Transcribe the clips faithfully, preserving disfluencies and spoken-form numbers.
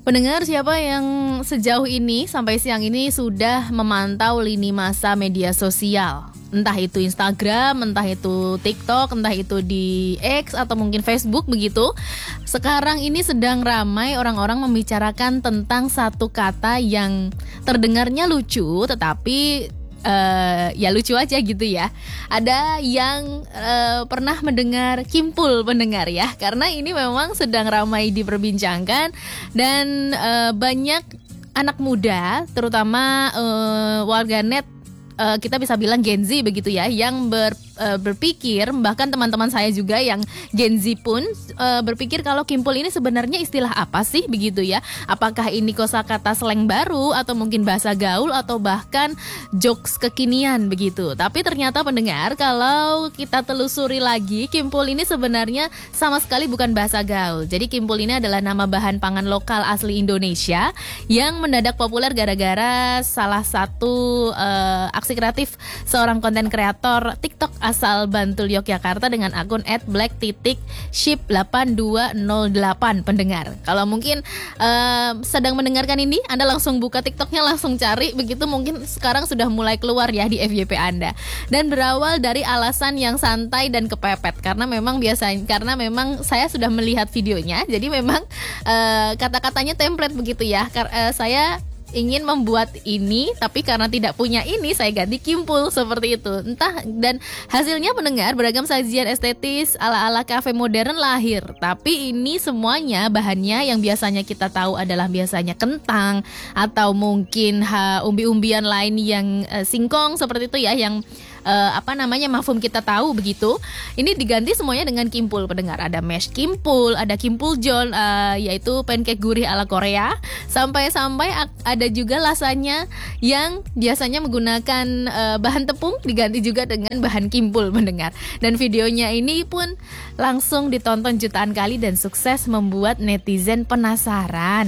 Pendengar, siapa yang sejauh ini sampai siang ini sudah memantau lini masa media sosial? Entah itu Instagram, entah itu TikTok, entah itu di X atau mungkin Facebook begitu. Sekarang ini sedang ramai orang-orang membicarakan tentang satu kata yang terdengarnya lucu tetapi Uh, ya lucu aja gitu ya. Ada yang uh, pernah mendengar kimpul pendengar ya, karena ini memang sedang ramai diperbincangkan dan uh, banyak anak muda, terutama uh, warganet, uh, kita bisa bilang Gen Z begitu ya, yang ber, uh, berpikir, bahkan teman-teman saya juga yang Gen Z pun uh, berpikir kalau kimpul ini sebenarnya istilah apa sih begitu ya. Apakah ini kosakata slang baru atau mungkin bahasa gaul atau bahkan jokes kekinian begitu. Tapi ternyata pendengar, kalau kita telusuri lagi, kimpul ini sebenarnya sama sekali bukan bahasa gaul. Jadi kimpul ini adalah nama bahan pangan lokal asli Indonesia yang mendadak populer gara-gara salah satu uh, aksi kreatif seorang konten kreator TikTok asal Bantul, Yogyakarta dengan akun et black titik sheep delapan dua nol delapan pendengar. Kalau mungkin uh, sedang mendengarkan ini, Anda langsung buka TikToknya, langsung cari begitu, mungkin sekarang sudah mulai keluar ya di F Y P Anda. Dan berawal dari alasan yang santai dan kepepet, karena memang biasanya karena memang saya sudah melihat videonya, jadi memang uh, kata-katanya template begitu ya. Kar- uh, saya ingin membuat ini, tapi karena tidak punya ini, saya ganti kimpul seperti itu. Entah, dan hasilnya mendengar beragam sajian estetis ala-ala kafe modern lahir. Tapi ini semuanya bahannya yang biasanya kita tahu adalah biasanya kentang atau mungkin ha, umbi-umbian lain yang uh, singkong seperti itu ya, yang Uh, apa namanya mafhum kita tahu begitu. Ini diganti semuanya dengan kimpul pendengar. Ada mash kimpul, ada kimpul jon, uh, yaitu pancake gurih ala Korea. Sampai-sampai ada juga lasanya yang biasanya menggunakan uh, bahan tepung, diganti juga dengan bahan kimpul pendengar. Dan videonya ini pun langsung ditonton jutaan kali dan sukses membuat netizen penasaran.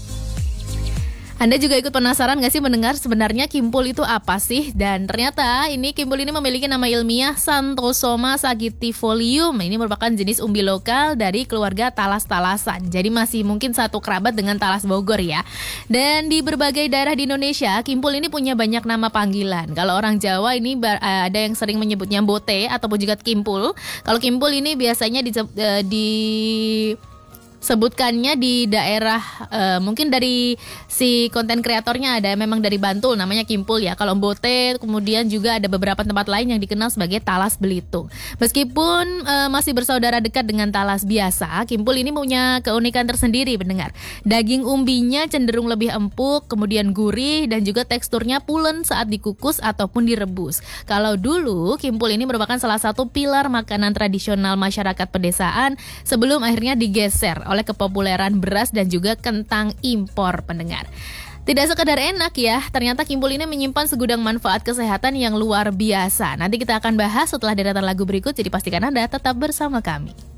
Anda juga ikut penasaran gak sih mendengar sebenarnya kimpul itu apa sih? Dan ternyata ini kimpul ini memiliki nama ilmiah Xanthosoma sagitifolium. Ini merupakan jenis umbi lokal dari keluarga talas-talasan. Jadi masih mungkin satu kerabat dengan talas Bogor ya. Dan di berbagai daerah di Indonesia, kimpul ini punya banyak nama panggilan. Kalau orang Jawa ini ada yang sering menyebutnya bote ataupun juga kimpul. Kalau kimpul ini biasanya di, di sebutkannya di daerah uh, mungkin dari si konten kreatornya ada memang dari Bantul, namanya kimpul ya. Kalau bote kemudian juga ada beberapa tempat lain yang dikenal sebagai talas Belitung. Meskipun uh, masih bersaudara dekat dengan talas biasa, kimpul ini punya keunikan tersendiri pendengar. Daging umbinya cenderung lebih empuk, kemudian gurih dan juga teksturnya pulen saat dikukus ataupun direbus. Kalau dulu kimpul ini merupakan salah satu pilar makanan tradisional masyarakat pedesaan sebelum akhirnya digeser oleh kepopuleran beras dan juga kentang impor pendengar. Tidak sekedar enak ya, ternyata kimpul ini menyimpan segudang manfaat kesehatan yang luar biasa. Nanti kita akan bahas setelah deretan lagu berikut, jadi pastikan Anda tetap bersama kami.